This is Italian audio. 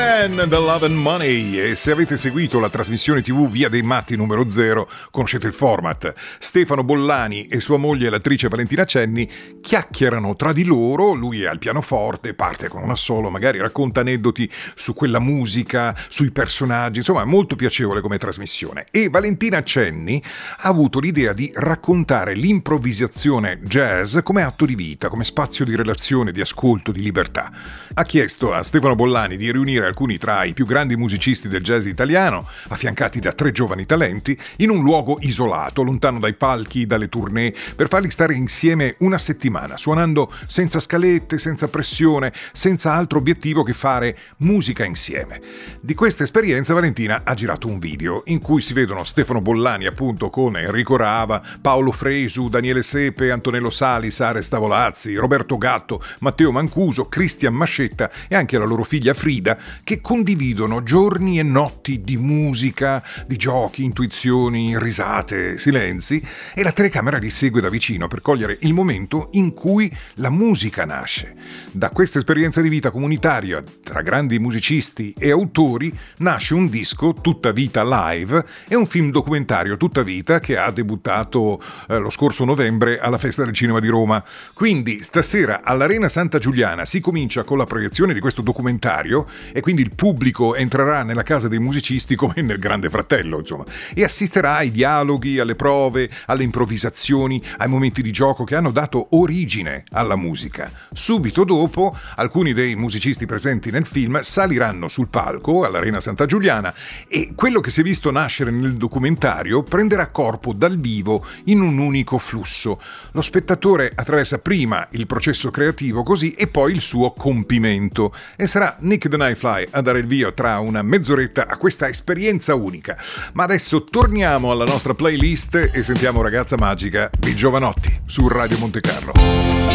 Man, The Love and Money. E se avete seguito la trasmissione TV Via dei Matti numero 0, conoscete il format. Stefano Bollani e sua moglie, l'attrice Valentina Cenni, chiacchierano tra di loro. Lui è al pianoforte, parte con un assolo, magari racconta aneddoti su quella musica, sui personaggi. Insomma, è molto piacevole come trasmissione. E Valentina Cenni ha avuto l'idea di raccontare l'improvvisazione jazz come atto di vita, come spazio di relazione, di ascolto, di libertà. Ha chiesto a Stefano Bollani di riunire alcuni tra i più grandi musicisti del jazz italiano, affiancati da 3 giovani talenti, in un luogo isolato, lontano dai palchi, dalle tournée, per farli stare insieme una settimana, suonando senza scalette, senza pressione, senza altro obiettivo che fare musica insieme. Di questa esperienza Valentina ha girato un video in cui si vedono Stefano Bollani appunto con Enrico Rava, Paolo Fresu, Daniele Sepe, Antonello Sali, Sara Stavolazzi, Roberto Gatto, Matteo Mancuso, Cristian Mascetta e anche la loro figlia Frida, che condividono giorni e notti di musica, di giochi, intuizioni, risate, silenzi, e la telecamera li segue da vicino per cogliere il momento in cui la musica nasce. Da questa esperienza di vita comunitaria tra grandi musicisti e autori nasce un disco, Tutta Vita Live, e un film documentario, Tutta Vita, che ha debuttato lo scorso novembre alla Festa del Cinema di Roma. Quindi stasera all'Arena Santa Giuliana si comincia con la proiezione di questo documentario, e quindi il pubblico entrerà nella casa dei musicisti come nel Grande Fratello, insomma, e assisterà ai dialoghi, alle prove, alle improvvisazioni, ai momenti di gioco che hanno dato origine alla musica. Subito dopo, alcuni dei musicisti presenti nel film saliranno sul palco all'Arena Santa Giuliana, e quello che si è visto nascere nel documentario prenderà corpo dal vivo in un unico flusso. Lo spettatore attraversa prima il processo creativo così e poi il suo compimento, e sarà Nick the Nightfly a dare il via tra una mezz'oretta a questa esperienza unica. Ma adesso torniamo alla nostra playlist e sentiamo Ragazza Magica dei Giovanotti su Radio Monte Carlo.